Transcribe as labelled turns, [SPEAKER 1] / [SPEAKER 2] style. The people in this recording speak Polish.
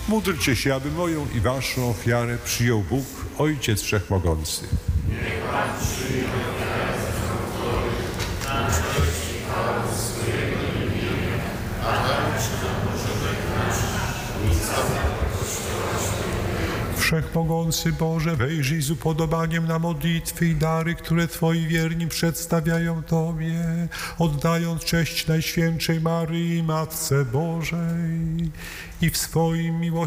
[SPEAKER 1] Módlcie się, aby moją i waszą ofiarę przyjął Bóg, Ojciec Wszechmogący.
[SPEAKER 2] Niech Pan przyjmie ofiarę na cześć i chwałę swojego imienia, a także na pożytek nasz i całego Kościoła świętego.
[SPEAKER 3] Wszechmogący Boże, wejrzyj z upodobaniem na modlitwy i dary, które Twoi wierni przedstawiają Tobie, oddając cześć Najświętszej Maryi, Matce Bożej, i w swoim miłosierdziu